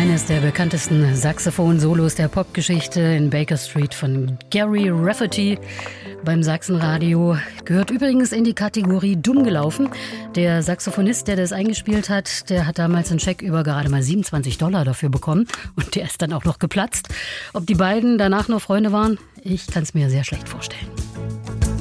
Eines der bekanntesten Saxophon-Solos der Popgeschichte in Baker Street von Gary Rafferty beim Sachsenradio. Gehört übrigens in die Kategorie dumm gelaufen. Der Saxophonist, der das eingespielt hat, der hat damals einen Scheck über gerade mal $27 dafür bekommen. Und der ist dann auch noch geplatzt. Ob die beiden danach noch Freunde waren, ich kann es mir sehr schlecht vorstellen.